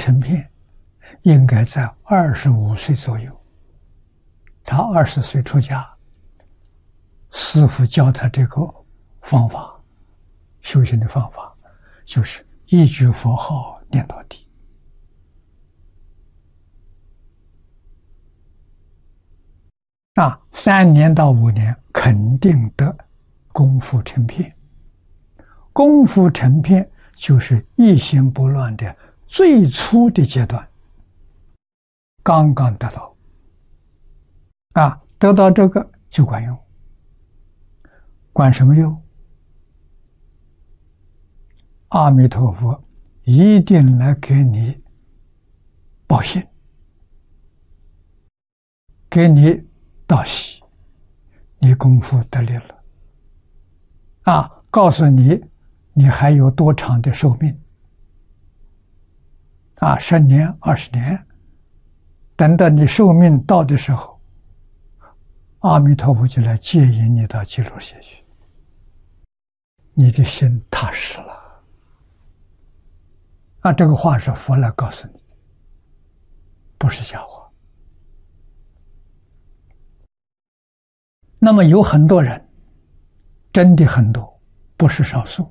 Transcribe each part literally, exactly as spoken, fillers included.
成片，应该在二十五岁左右。他二十岁出家，师父教他这个方法，修行的方法，就是一句佛号念到底。啊，三年到五年肯定得功夫成片。功夫成片就是一心不乱的最初的阶段，刚刚得到。啊，得到这个就管用。管什么用？阿弥陀佛一定来给你报信，给你道喜，你功夫得力了。啊，告诉你你还有多长的寿命。啊，十年、二十年，等到你寿命到的时候，阿弥陀佛就来接引你到极乐世界去，你的心踏实了。啊，这个话是佛来告诉你，不是假话。那么有很多人，真的很多，不是少数，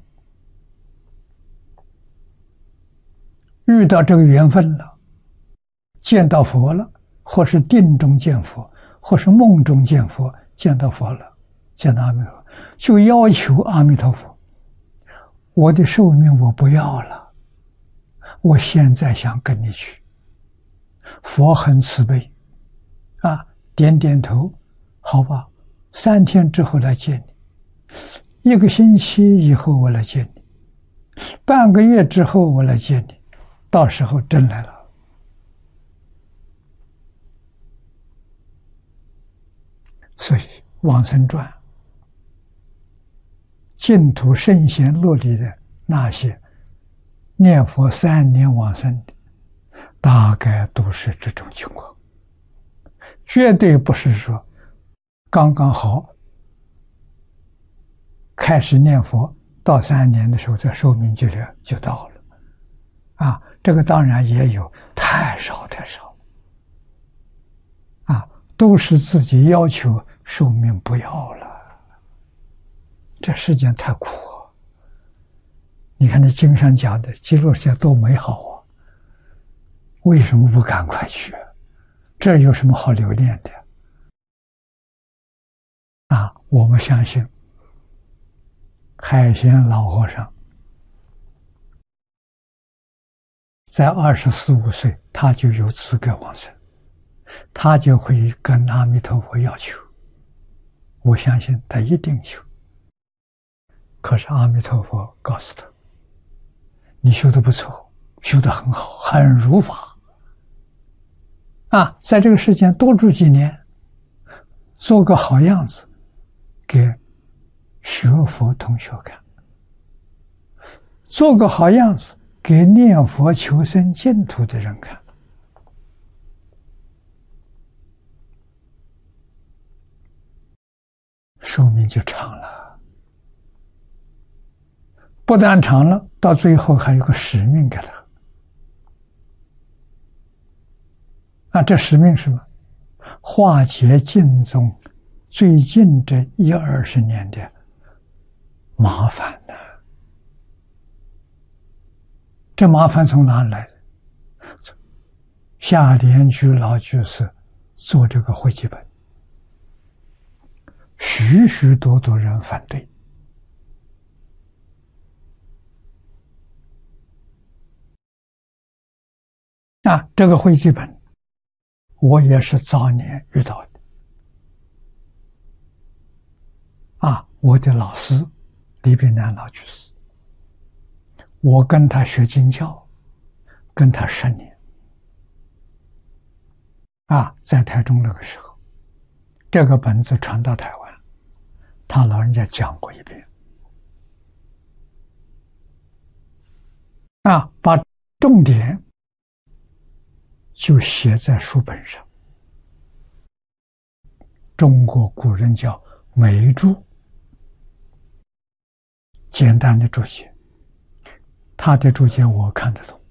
遇到这个缘分了，见到佛了，或是定中见佛，或是梦中见佛，见到佛了，见到阿弥陀佛，就要求阿弥陀佛，我的寿命我不要了，我现在想跟你去。佛很慈悲，啊，点点头，好吧，三天之后来见你，一个星期以后我来见你，半个月之后我来见你，到时候真来了。所以往生传净土圣贤录里的那些念佛三年往生的，大概都是这种情况，绝对不是说刚刚好开始念佛到三年的时候，这寿命就就到了。啊，这个当然也有，太少太少。啊，都是自己要求寿命不要了，这世间太苦啊！你看那经上讲的极乐世界多美好啊，为什么不赶快去？这有什么好留恋的？啊，我们相信海贤老和尚在二十四五岁，他就有资格往生，他就会跟阿弥陀佛要求，我相信他一定求。可是阿弥陀佛告诉他，你修得不错，修得很好，很如法啊，在这个世间多住几年，做个好样子给学佛同学看，做个好样子给念佛求生净土的人看。寿命就长了，不但长了，到最后还有个使命给他。啊，这使命是什么？化解净宗最近这一二十年的麻烦呢、啊？这麻烦从哪里来的？夏莲居老居士做这个会集本，许许多多人反对。啊，这个会集本我也是早年遇到的。啊，我的老师李炳南老居士，我跟他学经教，跟他十年。啊，在台中那个时候，这个本子传到台湾，他老人家讲过一遍。啊，把重点就写在书本上。中国古人叫眉注，简单的注解，他的注解我看得懂。